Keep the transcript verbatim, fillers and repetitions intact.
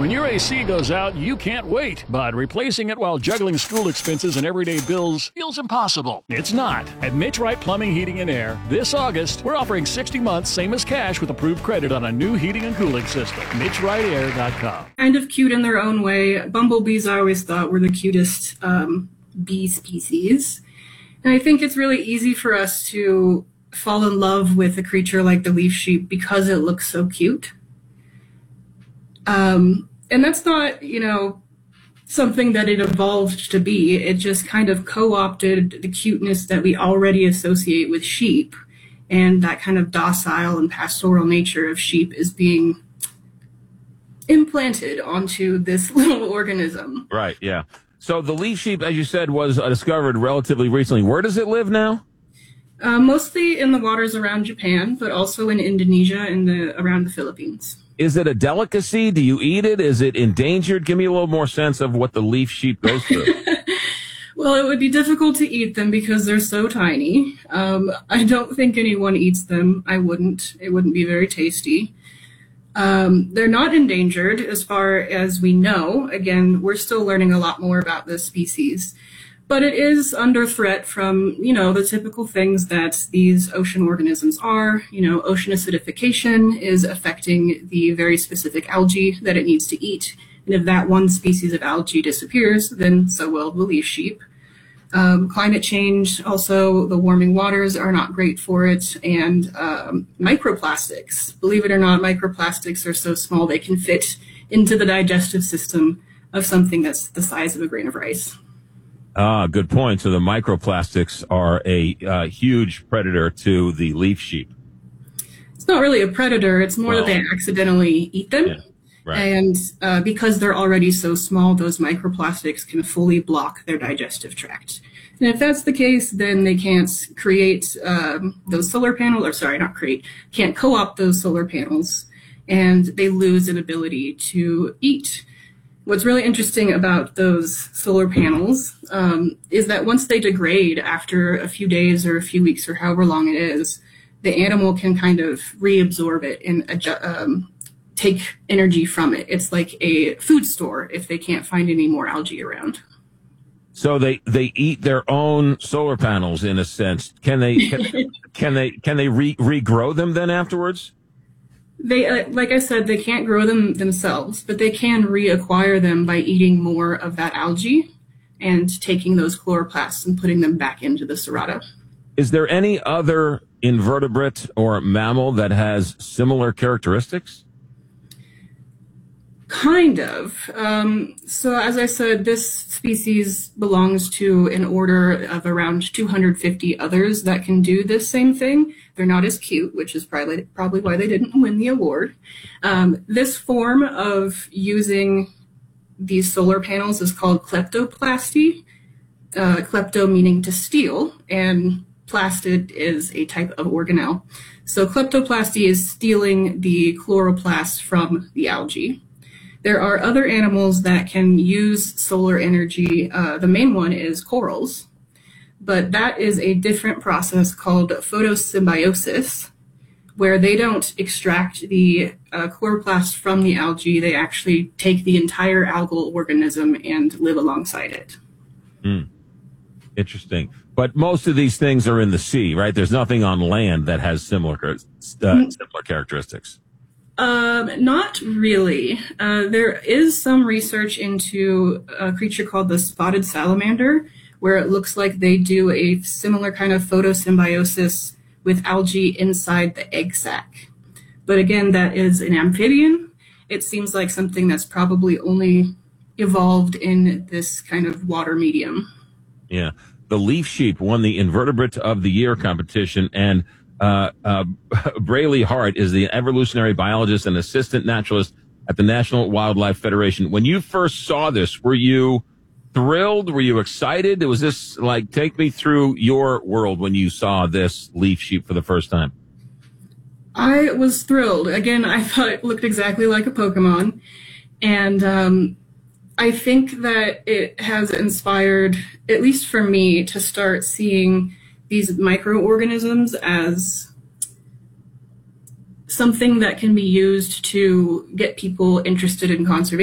When your A C goes out, you can't wait, but replacing it while juggling school expenses and everyday bills feels impossible. It's not. At Mitch Wright Plumbing, Heating, and Air, this August, we're offering sixty months, same as cash, with approved credit on a new heating and cooling system. Mitch Wright Air dot com. Kind of cute in their own way. Bumblebees, I always thought, were the cutest um, bee species. And I think it's really easy for us to fall in love with a creature like the leaf sheep because it looks so cute. Um, and that's not, you know, something that it evolved to be. It just kind of co-opted the cuteness that we already associate with sheep, and that kind of docile and pastoral nature of sheep is being implanted onto this little organism. Right, yeah. So the leaf sheep, as you said, was uh, discovered relatively recently. Where does it live now? Uh, mostly in the waters around Japan, but also in Indonesia and the, around the Philippines. Is it a delicacy? Do you eat it? Is it endangered? Give me a little more sense of what the leaf sheep goes through. Well, it would be difficult to eat them because they're so tiny. Um, I don't think anyone eats them. I wouldn't. It wouldn't be very tasty. Um, they're not endangered as far as we know. Again, we're still learning a lot more about this species. But it is under threat from, you know, the typical things that these ocean organisms are. You know, ocean acidification is affecting the very specific algae that it needs to eat. And if that one species of algae disappears, then so will the leaf sheep. Um, climate change, also the warming waters are not great for it. And um, microplastics, believe it or not, microplastics are so small they can fit into the digestive system of something that's the size of a grain of rice. Ah, good point. So the microplastics are a uh, huge predator to the leaf sheep. It's not really a predator. It's more Well, that they accidentally eat them. Yeah, right. And uh, because they're already so small, those microplastics can fully block their digestive tract. And if that's the case, then they can't create um, those solar panels, or sorry, not create, can't co-opt those solar panels, and they lose an ability to eat. What's really interesting about those solar panels um, is that once they degrade after a few days or a few weeks or however long it is, the animal can kind of reabsorb it and adjust, um, take energy from it. It's like a food store if they can't find any more algae around. So they, they eat their own solar panels in a sense. Can they can, can they can they re, regrow them then afterwards? They, uh, like I said, they can't grow them themselves, but they can reacquire them by eating more of that algae and taking those chloroplasts and putting them back into the cerata. Is there any other invertebrate or mammal that has similar characteristics? Kind of. Um, so as I said, this species belongs to an order of around two hundred fifty others that can do this same thing. They're not as cute, which is probably, probably why they didn't win the award. Um, this form of using these solar panels is called kleptoplasty. Uh, klepto meaning to steal, and plastid is a type of organelle. So kleptoplasty is stealing the chloroplasts from the algae. There are other animals that can use solar energy. Uh, the main one is corals, but that is a different process called photosymbiosis, where they don't extract the uh, chloroplast from the algae. They actually take the entire algal organism and live alongside it. Mm. Interesting. But most of these things are in the sea, right? There's nothing on land that has similar uh, similar characteristics. Um, not really. Uh, there is some research into a creature called the spotted salamander, where it looks like they do a similar kind of photosymbiosis with algae inside the egg sac. But again, that is an amphibian. It seems like something that's probably only evolved in this kind of water medium. Yeah. The leaf sheep won the Invertebrate of the Year competition, and Uh, uh, Braley Hart is the evolutionary biologist and assistant naturalist at the National Wildlife Federation. When you first saw this, were you thrilled? Were you excited? Was this like, take me through your world when you saw this leaf sheep for the first time? I was thrilled. Again, I thought it looked exactly like a Pokemon. And um, I think that it has inspired, at least for me, to start seeing these microorganisms as something that can be used to get people interested in conservation.